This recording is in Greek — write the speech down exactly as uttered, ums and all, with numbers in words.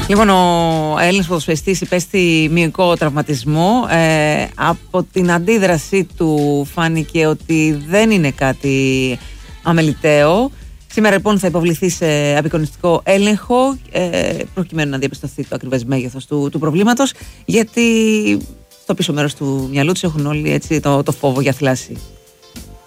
Λοιπόν, ο Έλληνας ποδοσφαιριστής υπέστη μυϊκό τραυματισμό. Ε, από την αντίδρασή του φάνηκε ότι δεν είναι κάτι αμεληταίο. Σήμερα λοιπόν θα υποβληθεί σε απεικονιστικό έλεγχο ε, προκειμένου να διαπιστωθεί το ακριβές μέγεθος του, του προβλήματος, γιατί στο πίσω μέρος του μυαλού τους έχουν όλοι έτσι, το, το φόβο για θλάση.